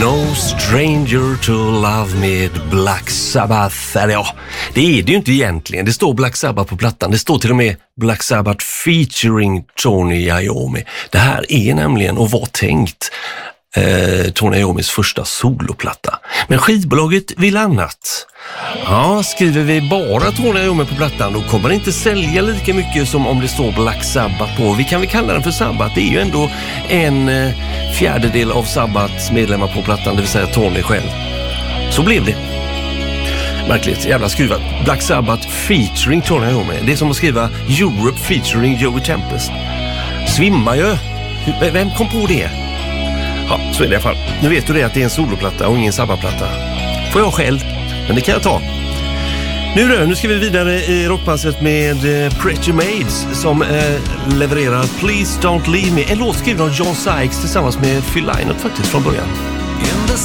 No Stranger to Love med Black Sabbath. Eller ja, det är det ju inte egentligen. Det står Black Sabbath på plattan. Det står till och med Black Sabbath featuring Tony Iommi. Det här är nämligen och var tänkt Tony Iommis första soloplatta. Men skivbolaget vill annat. Ja, skriver vi bara Tony Iommi på plattan, då kommer det inte sälja lika mycket som om det står Black Sabbath på. Vi kan väl kalla den för Sabbath. Det är ju ändå en fjärdedel av Sabbaths medlemmar på plattan, det vill säga Tony själv. Så blev det. Märkligt, jävla skruvat. Black Sabbath featuring Tony Iommi. Det är som att skriva Europe featuring Joey Tempest. Svimmar ju. Vem kom på det? Ja, så är det i alla fall. Nu vet du det att det är en soloplatta och ingen Sabbath-platta. Får jag själv, men det kan jag ta. Nu ska vi vidare i rockpasset med Pretty Maids som levererar Please Don't Leave Me. En låt skriven av John Sykes tillsammans med Phil Lynott faktiskt från början.